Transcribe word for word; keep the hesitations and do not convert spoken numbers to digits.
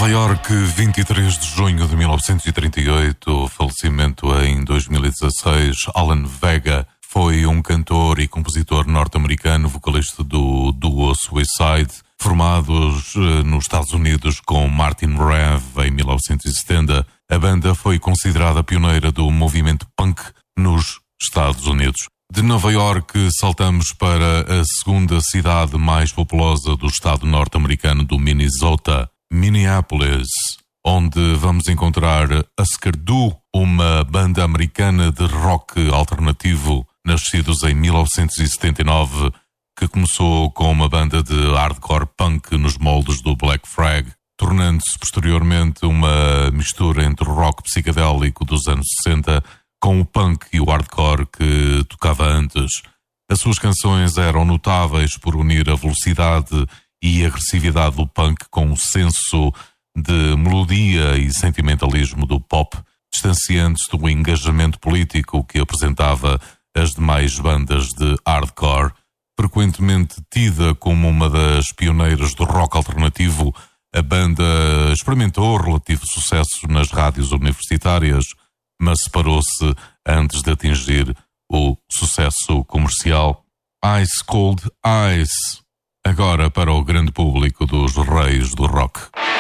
York, vinte e três de junho de mil novecentos e trinta e oito, falecimento em dois mil e dezasseis. Alan Vega foi um cantor e compositor norte-americano, vocalista do duo Suicide, formados nos Estados Unidos com Martin Rev em mil novecentos e setenta. A banda foi considerada pioneira do movimento punk nos Estados Unidos. De Nova York saltamos para a segunda cidade mais populosa do estado norte-americano do Minnesota, Minneapolis, onde vamos encontrar Husker Du, uma banda americana de rock alternativo, nascidos em mil novecentos e setenta e nove, que começou com uma banda de hardcore punk nos moldes do Black Flag, tornando-se posteriormente uma mistura entre o rock psicadélico dos anos sessenta com o punk e o hardcore que tocava antes. As suas canções eram notáveis por unir a velocidade e agressividade do punk com o senso de melodia e sentimentalismo do pop, distanciando-se do engajamento político que apresentava as demais bandas de hardcore. Frequentemente tida como uma das pioneiras do rock alternativo, a banda experimentou relativo sucesso nas rádios universitárias, mas separou-se antes de atingir o sucesso comercial. Ice Cold Ice, agora para o grande público dos reis do rock.